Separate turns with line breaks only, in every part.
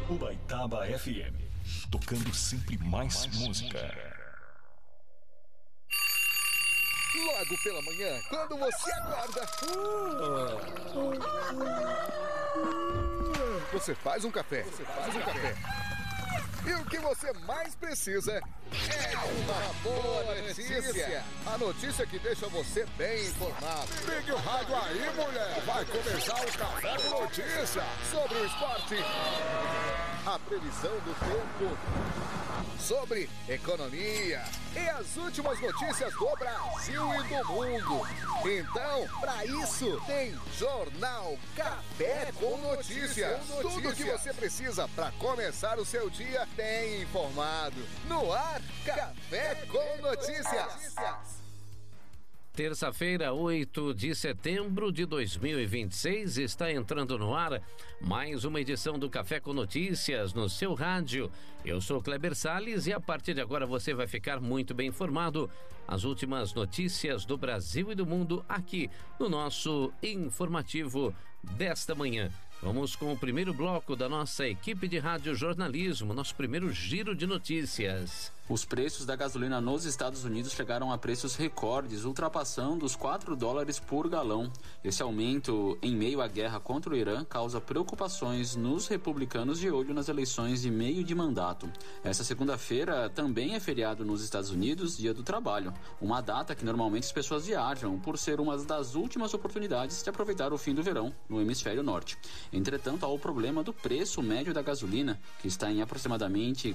Ubaitaba FM, tocando sempre mais música.
Logo pela manhã, quando você acorda, você faz um café. E o que você mais precisa é de uma boa notícia. A notícia que deixa você bem informado.
Ligue o rádio aí, mulher. Vai começar o Café com Notícia.
Sobre o esporte, a previsão do tempo, sobre economia e as últimas notícias do Brasil e do mundo. Então, para isso, tem Jornal Café com Notícias. Tudo o que você precisa para começar o seu dia bem informado. No ar, Café com Notícias.
Terça-feira, 8 de setembro de 2026, está entrando no ar mais uma edição do Café com Notícias no seu rádio. Eu sou Kleber Salles e a partir de agora você vai ficar muito bem informado. As últimas notícias do Brasil e do mundo aqui no nosso informativo desta manhã. Vamos com o primeiro bloco da nossa equipe de rádio jornalismo, nosso primeiro giro de notícias.
Os preços da gasolina nos Estados Unidos chegaram a preços recordes, ultrapassando os $4 por galão. Esse aumento, em meio à guerra contra o Irã, causa preocupações nos republicanos de olho nas eleições de meio de mandato. Essa segunda-feira também é feriado nos Estados Unidos, Dia do Trabalho, uma data que normalmente as pessoas viajam por ser uma das últimas oportunidades de aproveitar o fim do verão no hemisfério norte. Entretanto, há o problema do preço médio da gasolina, que está em aproximadamente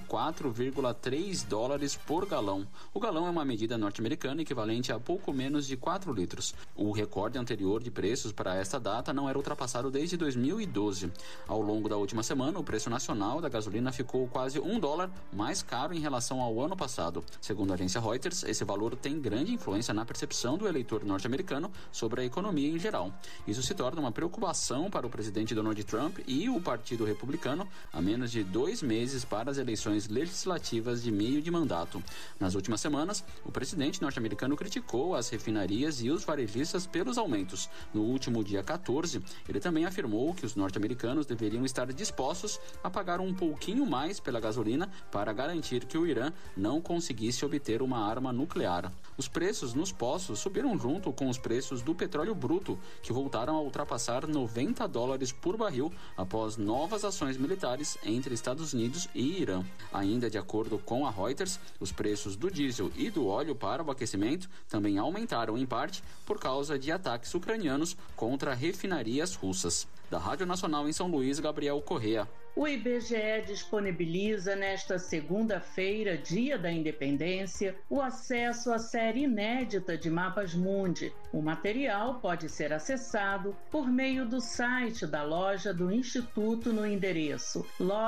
$4,3 por galão. O galão é uma medida norte-americana equivalente a pouco menos de 4 litros. O recorde anterior de preços para esta data não era ultrapassado desde 2012. Ao longo da última semana, o preço nacional da gasolina ficou quase $1 mais caro em relação ao ano passado. Segundo a agência Reuters, esse valor tem grande influência na percepção do eleitor norte-americano sobre a economia em geral. Isso se torna uma preocupação para o presidente Donald Trump e o Partido Republicano a menos de 2 meses para as eleições legislativas de meio de mandato. Nas últimas semanas, o presidente norte-americano criticou as refinarias e os varejistas pelos aumentos. No último dia 14, ele também afirmou que os norte-americanos deveriam estar dispostos a pagar um pouquinho mais pela gasolina para garantir que o Irã não conseguisse obter uma arma nuclear. Os preços nos postos subiram junto com os preços do petróleo bruto, que voltaram a ultrapassar $90 por barril após novas ações militares entre Estados Unidos e Irã. Ainda de acordo com a Reuters, os preços do diesel e do óleo para o aquecimento também aumentaram em parte por causa de ataques ucranianos contra refinarias russas. Da Rádio Nacional em São Luís, Gabriel Correa.
O IBGE disponibiliza nesta segunda-feira, Dia da Independência, o acesso à série inédita de Mapas Mundi. O material pode ser acessado por meio do site da loja do Instituto no endereço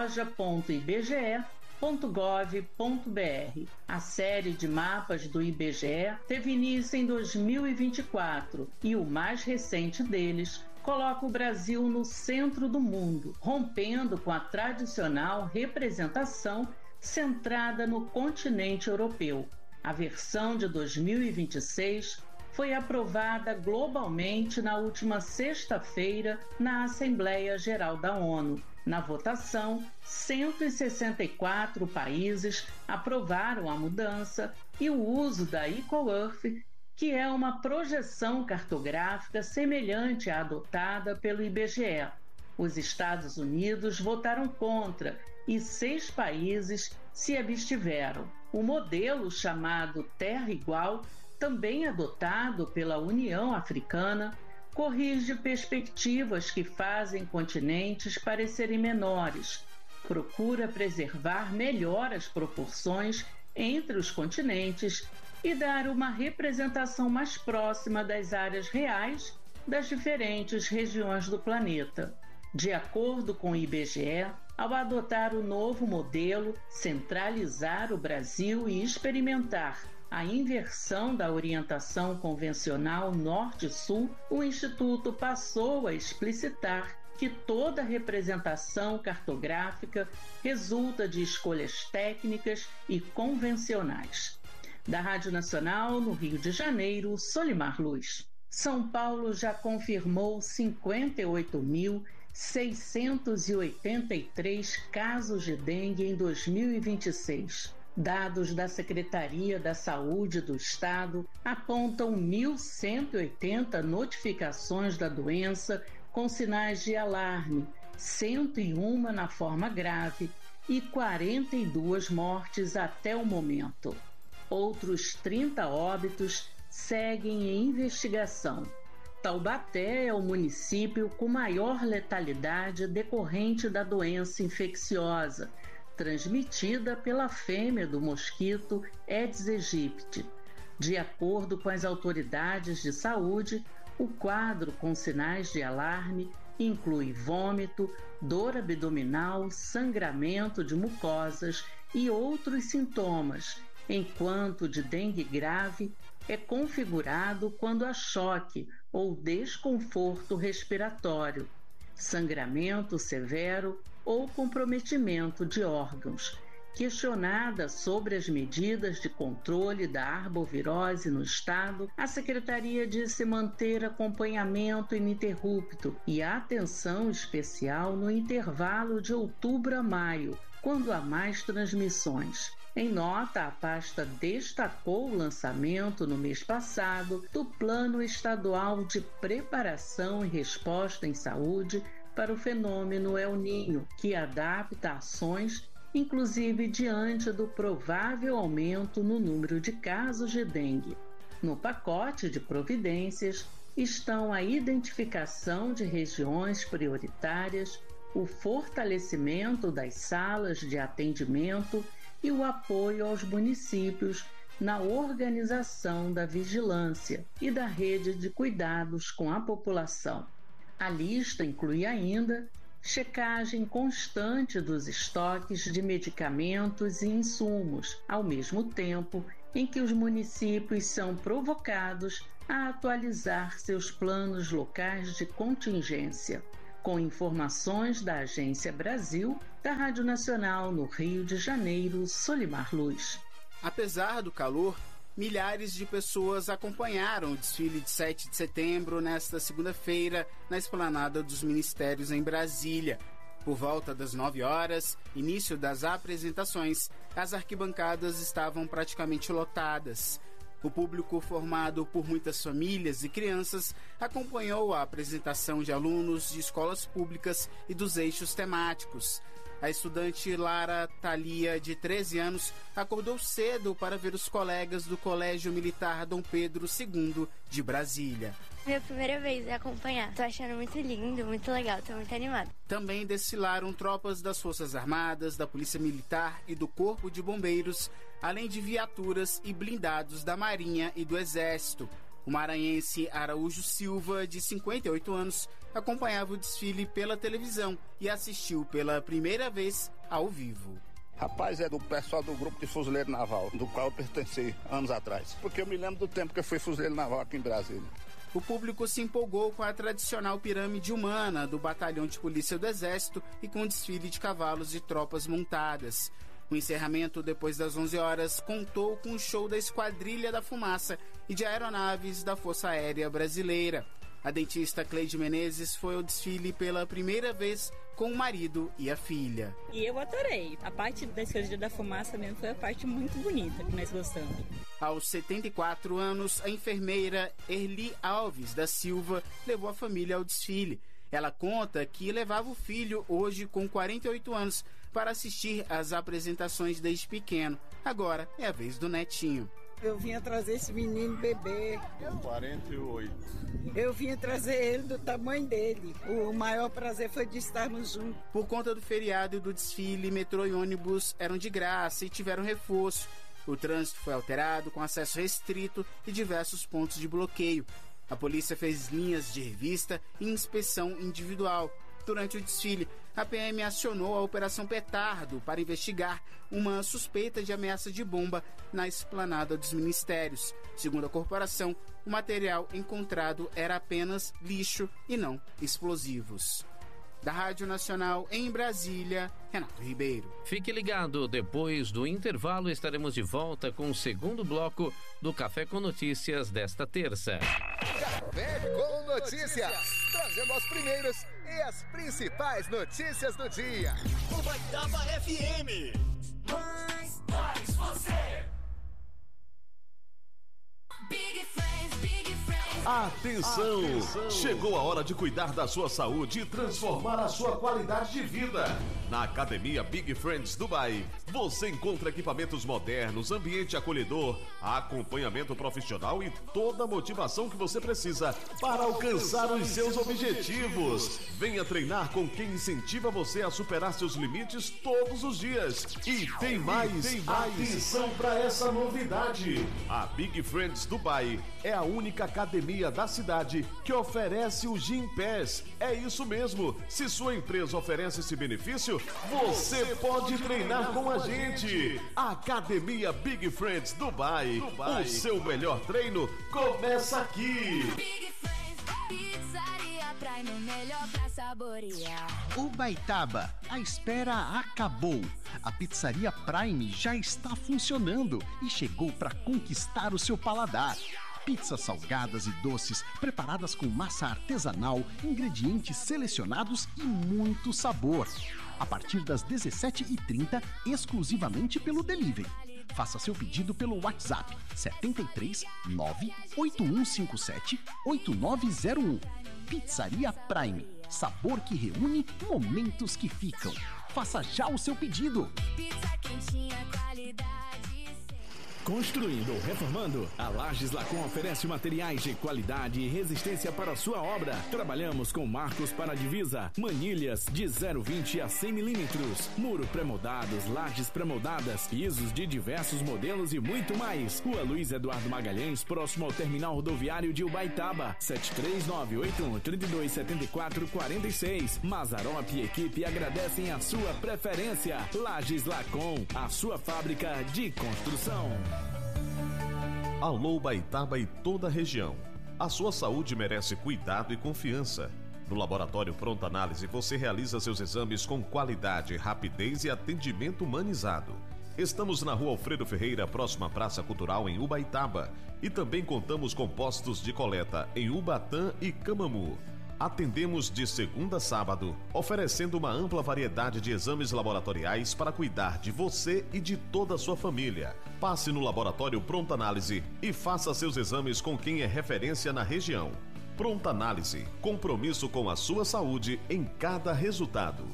loja.ibge.gov.br. A série de mapas do IBGE teve início em 2024 e o mais recente deles coloca o Brasil no centro do mundo, rompendo com a tradicional representação centrada no continente europeu. A versão de 2026 foi aprovada globalmente na última sexta-feira na Assembleia Geral da ONU. Na votação, 164 países aprovaram a mudança e o uso da EcoEarth, que é uma projeção cartográfica semelhante à adotada pelo IBGE. Os Estados Unidos votaram contra e 6 países se abstiveram. O modelo chamado Terra Igual, também adotado pela União Africana, corrige perspectivas que fazem continentes parecerem menores, procura preservar melhor as proporções entre os continentes e dar uma representação mais próxima das áreas reais das diferentes regiões do planeta. De acordo com o IBGE, ao adotar o novo modelo, centralizar o Brasil e experimentar a inversão da orientação convencional Norte-Sul, o Instituto passou a explicitar que toda representação cartográfica resulta de escolhas técnicas e convencionais. Da Rádio Nacional, no Rio de Janeiro, Solimar Luz. São Paulo já confirmou 58.000 683 casos de dengue em 2026. Dados da Secretaria da Saúde do Estado apontam 1.180 notificações da doença com sinais de alarme, 101 na forma grave e 42 mortes até o momento. Outros 30 óbitos seguem em investigação. Taubaté é o município com maior letalidade decorrente da doença infecciosa, transmitida pela fêmea do mosquito Aedes aegypti. De acordo com as autoridades de saúde, o quadro com sinais de alarme inclui vômito, dor abdominal, sangramento de mucosas e outros sintomas, enquanto de dengue grave é configurado quando há choque ou desconforto respiratório, sangramento severo ou comprometimento de órgãos. Questionada sobre as medidas de controle da arbovirose no estado, a Secretaria disse manter acompanhamento ininterrupto e atenção especial no intervalo de outubro a maio, quando há mais transmissões. Em nota, a pasta destacou o lançamento no mês passado do Plano Estadual de Preparação e Resposta em Saúde para o fenômeno El Niño, que adapta ações inclusive diante do provável aumento no número de casos de dengue. No pacote de providências estão a identificação de regiões prioritárias, o fortalecimento das salas de atendimento e o apoio aos municípios na organização da vigilância e da rede de cuidados com a população. A lista inclui ainda checagem constante dos estoques de medicamentos e insumos, ao mesmo tempo em que os municípios são provocados a atualizar seus planos locais de contingência. Com informações da Agência Brasil, da Rádio Nacional no Rio de Janeiro, Solimar Luz.
Apesar do calor, milhares de pessoas acompanharam o desfile de 7 de setembro nesta segunda-feira na Esplanada dos Ministérios em Brasília. Por volta das 9 horas, início das apresentações, as arquibancadas estavam praticamente lotadas. O público, formado por muitas famílias e crianças, acompanhou a apresentação de alunos de escolas públicas e dos eixos temáticos. A estudante Lara Thalia, de 13 anos, acordou cedo para ver os colegas do Colégio Militar Dom Pedro II de Brasília.
Minha primeira vez a acompanhar. Tô achando muito lindo, muito legal, tô muito animada.
Também desfilaram tropas das Forças Armadas, da Polícia Militar e do Corpo de Bombeiros, além de viaturas e blindados da Marinha e do Exército. O maranhense Araújo Silva, de 58 anos, acompanhava o desfile pela televisão e assistiu pela primeira vez ao vivo.
Rapaz, é do pessoal do grupo de fuzileiro naval, do qual eu pertenci anos atrás. Porque eu me lembro do tempo que eu fui fuzileiro naval aqui em Brasília.
O público se empolgou com a tradicional pirâmide humana do Batalhão de Polícia do Exército e com o desfile de cavalos e tropas montadas. O encerramento, depois das 11 horas, contou com o show da Esquadrilha da Fumaça e de aeronaves da Força Aérea Brasileira. A dentista Cleide Menezes foi ao desfile pela primeira vez com o marido e a filha.
E eu adorei. A parte da Esquadrilha da Fumaça mesmo foi a parte muito bonita que nós gostamos.
Aos 74 anos, a enfermeira Erli Alves da Silva levou a família ao desfile. Ela conta que levava o filho, hoje com 48 anos, para assistir às apresentações desde pequeno. Agora é a vez do netinho.
Eu vinha trazer esse menino bebê.
48.
Eu vinha trazer ele do tamanho dele. O maior prazer foi de estarmos juntos.
Por conta do feriado e do desfile, metrô e ônibus eram de graça e tiveram reforço. O trânsito foi alterado, com acesso restrito e diversos pontos de bloqueio. A polícia fez linhas de revista e inspeção individual. Durante o desfile, a PM acionou a Operação Petardo para investigar uma suspeita de ameaça de bomba na Esplanada dos Ministérios. Segundo a corporação, o material encontrado era apenas lixo e não explosivos. Da Rádio Nacional em Brasília, Renato Ribeiro.
Fique ligado, depois do intervalo estaremos de volta com o segundo bloco do Café com Notícias desta terça.
Café com Notícias, trazendo as primeiras e as principais notícias do dia.
Ubaitaba FM. Mais você.
Big Friends, Big Friends.
Atenção! Chegou a hora de cuidar da sua saúde e transformar a sua qualidade de vida. Na Academia Big Friends Dubai, você encontra equipamentos modernos, ambiente acolhedor, acompanhamento profissional e toda a motivação que você precisa para alcançar os seus objetivos. Venha treinar com quem incentiva você a superar seus limites todos os dias. E tem mais. Atenção para essa novidade. A Big Friends Dubai é a única academia da cidade que oferece o Gym Pass. É isso mesmo. Se sua empresa oferece esse benefício, você pode treinar com a gente. Academia Big Friends Dubai. O seu melhor treino começa aqui.
Big Friends, Pizzaria Prime, melhor pra saborear.
Ubaitaba, a espera acabou. A Pizzaria Prime já está funcionando e chegou para conquistar o seu paladar. Pizzas salgadas e doces preparadas com massa artesanal, ingredientes selecionados e muito sabor. A partir das 17h30, exclusivamente pelo delivery. Faça seu pedido pelo WhatsApp 73 98157 8901. Pizzaria Prime, sabor que reúne, momentos que ficam. Faça já o seu pedido.
Pizza quentinha, qualidade.
Construindo ou reformando, a Lages Lacom oferece materiais de qualidade e resistência para a sua obra. Trabalhamos com marcos para a divisa, manilhas de 0,20 a 100 milímetros, muro pré-moldados, lajes pré-moldadas, pisos de diversos modelos e muito mais. Rua Luiz Eduardo Magalhães, próximo ao terminal rodoviário de Ubaitaba, 73981327446. Mazarop e equipe agradecem a sua preferência. Lages Lacom, a sua fábrica de construção.
Alô Ubaitaba e toda a região. A sua saúde merece cuidado e confiança. No Laboratório Pronta Análise você realiza seus exames com qualidade, rapidez e atendimento humanizado. Estamos na Rua Alfredo Ferreira, próxima à Praça Cultural em Ubaitaba. E também contamos com postos de coleta em Ubatã e Camamu. Atendemos de segunda a sábado, oferecendo uma ampla variedade de exames laboratoriais para cuidar de você e de toda a sua família. Passe no Laboratório Pronta Análise e faça seus exames com quem é referência na região. Pronta Análise, compromisso com a sua saúde em cada resultado.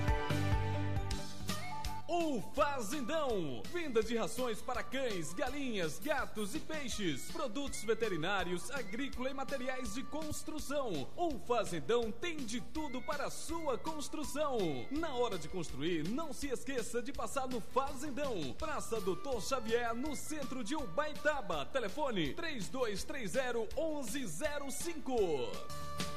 O Fazendão, venda de rações para cães, galinhas, gatos e peixes, produtos veterinários, agrícola e materiais de construção. O Fazendão tem de tudo para a sua construção. Na hora de construir, não se esqueça de passar no Fazendão, Praça Doutor Xavier, no centro de Ubaitaba. Telefone 3230-1105.